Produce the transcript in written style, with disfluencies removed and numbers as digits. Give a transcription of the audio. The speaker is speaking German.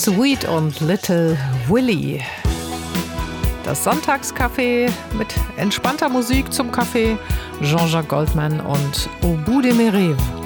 Sweet und Little Willie. Das Sonntagscafé mit entspannter Musik zum Kaffee, Jean-Jacques Goldman und Au bout de mes rêves.